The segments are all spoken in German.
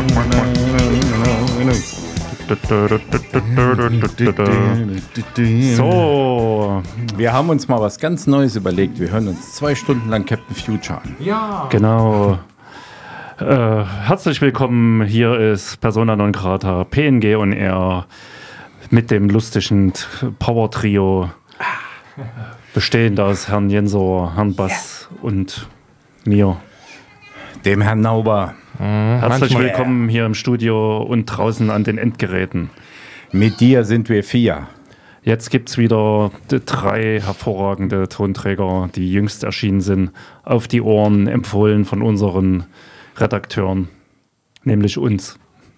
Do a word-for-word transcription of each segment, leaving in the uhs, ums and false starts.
So, wir haben uns mal was ganz Neues überlegt. Wir hören uns zwei Stunden lang Captain Future an. Ja. Genau. Äh, herzlich willkommen. Hier ist Persona non grata, P N G und R mit dem lustigen Power-Trio, bestehend aus Herrn Jensor, Herrn Bass yeah. und mir, dem Herrn Nauber. Mhm, herzlich willkommen hier im Studio und draußen an den Endgeräten. Mit dir sind wir vier. Jetzt gibt es wieder drei hervorragende Tonträger, die jüngst erschienen sind, auf die Ohren, empfohlen von unseren Redakteuren, nämlich uns.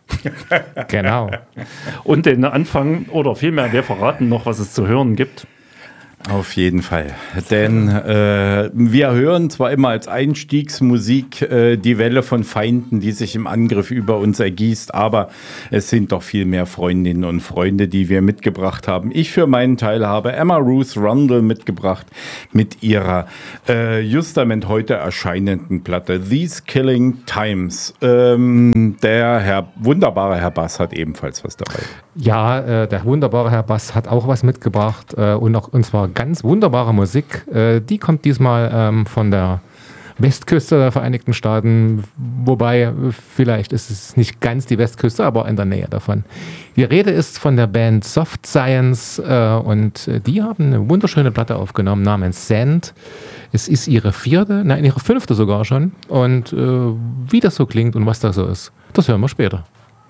Genau. Und den Anfang, oder vielmehr, wir verraten noch, was es zu hören gibt. Auf jeden Fall, denn äh, wir hören zwar immer als Einstiegsmusik äh, die Welle von Feinden, die sich im Angriff über uns ergießt, aber es sind doch viel mehr Freundinnen und Freunde, die wir mitgebracht haben. Ich für meinen Teil habe Emma Ruth Rundle mitgebracht mit ihrer äh, justament heute erscheinenden Platte These Killing Times. Ähm, der Herr, wunderbare Herr Bass hat ebenfalls was dabei. Ja, äh, der wunderbare Herr Bass hat auch was mitgebracht äh, und, auch, und zwar ganz wunderbare Musik. Äh, die kommt diesmal ähm, von der Westküste der Vereinigten Staaten, wobei vielleicht ist es nicht ganz die Westküste, aber in der Nähe davon. Die Rede ist von der Band Soft Science äh, und die haben eine wunderschöne Platte aufgenommen namens Sand. Es ist ihre vierte, nein, ihre fünfte sogar schon. Und äh, wie das so klingt und was das so ist, das hören wir später.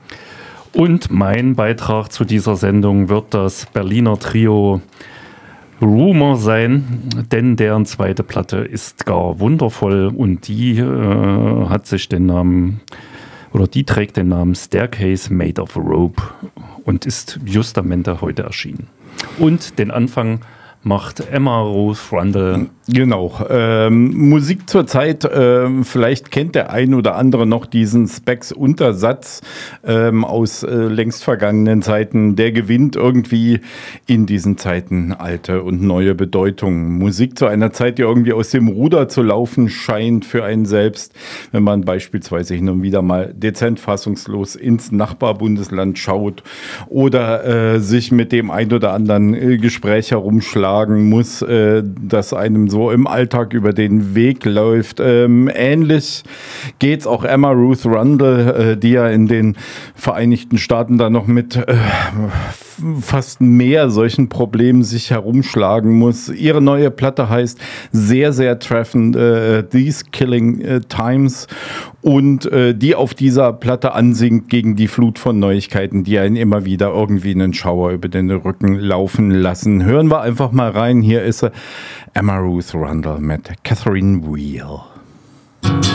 Und mein Beitrag zu dieser Sendung wird das Berliner Trio Rumor sein, denn deren zweite Platte ist gar wundervoll und die äh, hat sich den Namen, oder die trägt den Namen Staircase Made of Rope und ist justamente heute erschienen. Und den Anfang macht Emma Ruth Rundle. Genau. Ähm, Musik zur Zeit, ähm, vielleicht kennt der ein oder andere noch diesen Specs-Untersatz ähm, aus äh, längst vergangenen Zeiten. Der gewinnt irgendwie in diesen Zeiten alte und neue Bedeutungen. Musik zu einer Zeit, die irgendwie aus dem Ruder zu laufen scheint für einen selbst, wenn man beispielsweise hin und wieder mal dezent fassungslos ins Nachbarbundesland schaut oder äh, sich mit dem ein oder anderen äh, Gespräch herumschlagen muss, äh, das einem so im Alltag über den Weg läuft. Ähm, ähnlich geht's auch Emma Ruth Rundle, äh, die ja in den Vereinigten Staaten da noch mit äh, fast mehr solchen Problemen sich herumschlagen muss. Ihre neue Platte heißt sehr, sehr treffend äh, These Killing äh, Times und äh, die auf dieser Platte ansingt gegen die Flut von Neuigkeiten, die einen immer wieder irgendwie einen Schauer über den Rücken laufen lassen. Hören wir einfach mal rein. Hier ist Emma Ruth Rundle mit Catherine Wheel.